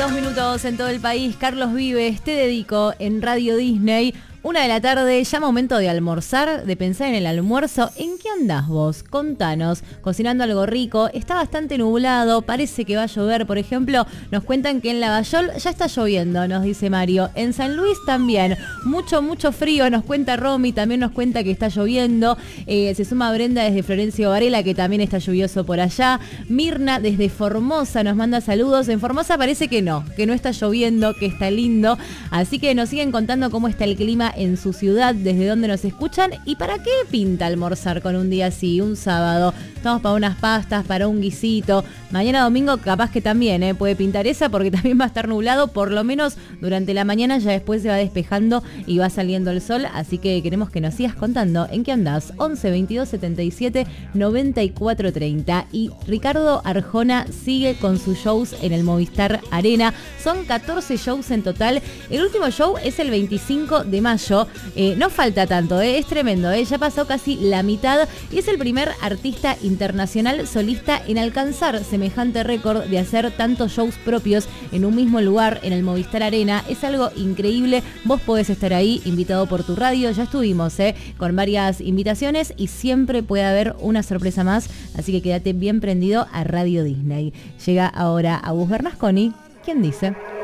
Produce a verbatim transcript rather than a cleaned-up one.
veintidós minutos en todo el país. Carlos Vives, te dedico en Radio Disney. Una de la tarde, ya momento de almorzar, de pensar en el almuerzo. ¿En qué andás vos? Contanos. Cocinando algo rico. Está bastante nublado, parece que va a llover. Por ejemplo, nos cuentan que en Lavallol ya está lloviendo, nos dice Mario. En San Luis también. Mucho, mucho frío, nos cuenta Romy. También nos cuenta que está lloviendo. Eh, se suma Brenda desde Florencio Varela, que también está lluvioso por allá. Mirna desde Formosa nos manda saludos. En Formosa parece que no, que no está lloviendo, que está lindo. Así que nos siguen contando cómo está el clima en su ciudad, desde donde nos escuchan y para qué pinta almorzar con un día así, un sábado. Estamos para unas pastas, para un guisito. Mañana domingo capaz que también ¿eh? puede pintar esa porque también va a estar nublado, por lo menos durante la mañana, ya después se va despejando y va saliendo el sol, así que queremos que nos sigas contando en qué andás. once veintidós setenta y siete noventa y cuatro treinta. Y Ricardo Arjona sigue con sus shows en el Movistar Arena. Son catorce shows en total. El último show es el veinticinco de mayo. Eh, no falta tanto, ¿eh? Es tremendo, ¿eh? Ya pasó casi la mitad y es el primer artista internacional solista en alcanzar semejante récord de hacer tantos shows propios en un mismo lugar, en el Movistar Arena. Es algo increíble. Vos podés estar ahí, invitado por tu radio. Ya estuvimos ¿eh? con varias invitaciones y siempre puede haber una sorpresa más, así que quédate bien prendido a Radio Disney. Llega ahora Agus Bernasconi. ¿Quién dice?